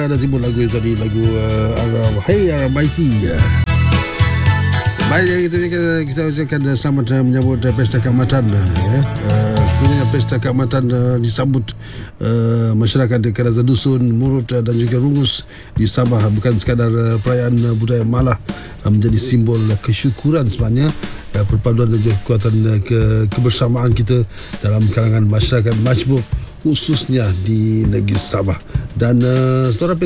dah timbul lagu yang tadi, lagu Hey Almighty. Baik, kita ucapkan selamat menyambut Pesta Keamatan. Sebenarnya Pesta Keamatan disambut masyarakat di Karazan Dusun, Murut dan juga Rungus di Sabah. Bukan sekadar perayaan budaya, malah menjadi simbol kesyukuran sebenarnya, perpaduan dan juga kekuatan kebersamaan kita dalam kalangan masyarakat majmuk, khususnya di negeri Sabah. Dan saudara